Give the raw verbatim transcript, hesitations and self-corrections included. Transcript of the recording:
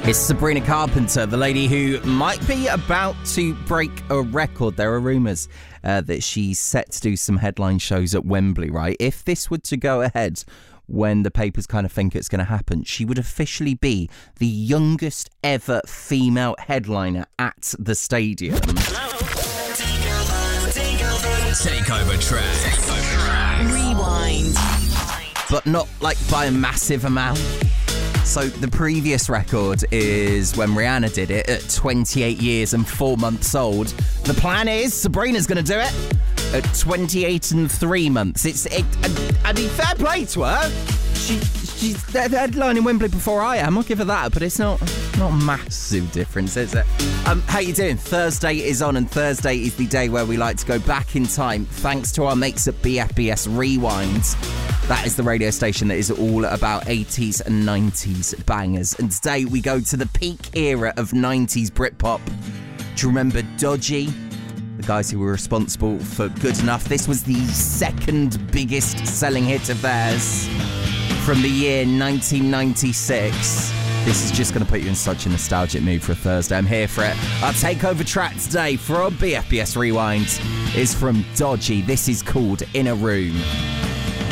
It's Sabrina Carpenter, the lady who might be about to break a record. There are rumours uh, that she's set to do some headline shows at Wembley, right? If this were to go ahead when the papers kind of think it's going to happen, she would officially be the youngest ever female headliner at the stadium. Takeover track. Takeover track. Rewind. But not like by a massive amount. So the previous record is when Rihanna did it at twenty-eight years and four months old. The plan is Sabrina's going to do it at twenty-eight and three months. It's it. I mean, fair play to her. She she's headlining Wembley before I am. I'll give her that, but it's not not a massive difference, is it? Um, how you doing? Thursday is on, and Thursday is the day where we like to go back in time, thanks to our mates at B F B S Rewind. That is the radio station that is all about eighties and nineties bangers. And today we go to the peak era of nineties Britpop. Do you remember Dodgy? The guys who were responsible for Good Enough. This was the second biggest selling hit of theirs from the year nineteen ninety-six. This is just going to put you in such a nostalgic mood for a Thursday. I'm here for it. Our takeover track today for our B F B S Rewind is from Dodgy. This is called In a Room.